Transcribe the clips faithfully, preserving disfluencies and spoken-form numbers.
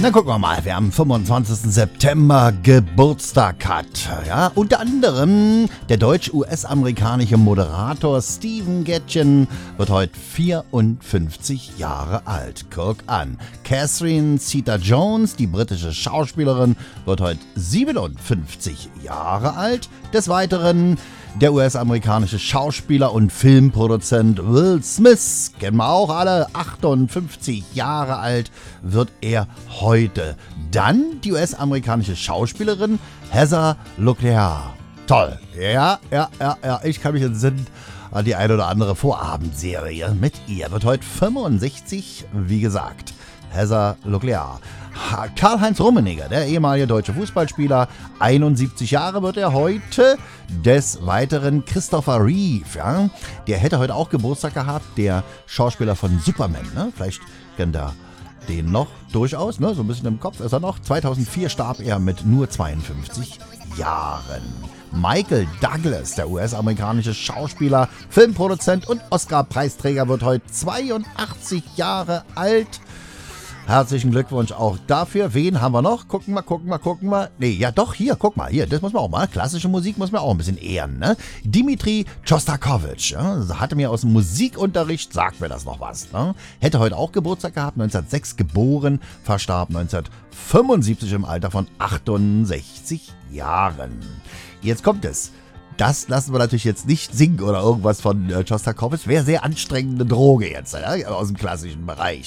Na, gucken wir mal, wer am fünfundzwanzigsten September Geburtstag hat. Ja, unter anderem der deutsch-U S-amerikanische Moderator Stephen Gätjen wird heute vierundfünfzig Jahre alt. Guck an. Catherine Zeta-Jones, die britische Schauspielerin, wird heute siebenundfünfzig Jahre alt. Des Weiteren der U S-amerikanische Schauspieler und Filmproduzent Will Smith, kennen wir auch alle, achtundfünfzig Jahre alt wird er heute. Dann die U S-amerikanische Schauspielerin Heather Locklear. Toll. Ja, ja, ja, ja, ich kann mich entsinnen an die eine oder andere Vorabendserie mit ihr. Wird heute fünfundsechzig, wie gesagt. Heather Locklear. Karl-Heinz Rummenigge, der ehemalige deutsche Fußballspieler, einundsiebzig Jahre wird er heute. Des Weiteren Christopher Reeve, ja, der hätte heute auch Geburtstag gehabt, der Schauspieler von Superman, ne? Vielleicht kennt er den noch durchaus, ne? So ein bisschen im Kopf ist er noch. zweitausendvier starb er mit nur zweiundfünfzig Jahren. Michael Douglas, der U S-amerikanische Schauspieler, Filmproduzent und Oscar-Preisträger, wird heute zweiundachtzig Jahre alt. Herzlichen Glückwunsch auch dafür. Wen haben wir noch? Gucken wir, gucken wir, gucken wir. Nee, ja doch, hier, guck mal, hier, das muss man auch mal. Klassische Musik muss man auch ein bisschen ehren, ne? Dimitri Schostakowitsch, ja, hatte mir aus dem Musikunterricht, sagt mir das noch was, ne? Hätte heute auch Geburtstag gehabt, neunzehnhundertsechs geboren, verstarb neunzehnhundertfünfundsiebzig im Alter von achtundsechzig Jahren. Jetzt kommt es. Das lassen wir natürlich jetzt nicht singen oder irgendwas von äh, Schostakowitsch. Wäre sehr anstrengende Droge jetzt, ja, aus dem klassischen Bereich.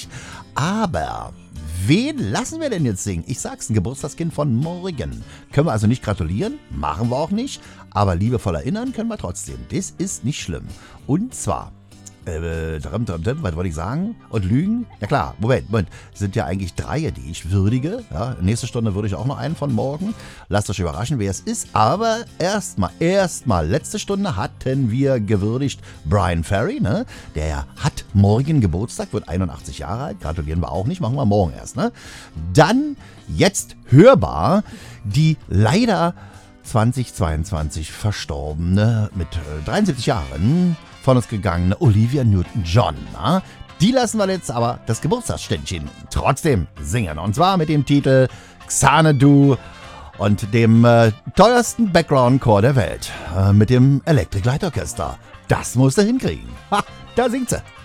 Aber wen lassen wir denn jetzt singen? Ich sag's, ein Geburtstagskind von morgen. Können wir also nicht gratulieren, machen wir auch nicht, aber liebevoll erinnern können wir trotzdem. Das ist nicht schlimm. Und zwar, äh, drum, drum, drum, was wollte ich sagen? Und lügen? Ja klar, Moment, Moment. Sind ja eigentlich drei, die ich würdige. Ja, nächste Stunde würde ich auch noch einen von morgen. Lasst euch überraschen, wer es ist. Aber erstmal, erstmal, letzte Stunde hatten wir gewürdigt Brian Ferry, ne? Der hat morgen Geburtstag, wird einundachtzig Jahre alt. Gratulieren wir auch nicht, machen wir morgen erst, ne? Dann, jetzt hörbar, die leider zweitausendzweiundzwanzig verstorbene, mit dreiundsiebzig Jahren von uns gegangene Olivia Newton-John. Na? Die lassen wir jetzt aber das Geburtstagsständchen trotzdem singen. Und zwar mit dem Titel Xanadu und dem äh, teuersten Background-Chor der Welt. Äh, mit dem Electric Light Orchestra. Das musst du hinkriegen. Ha, da singt sie.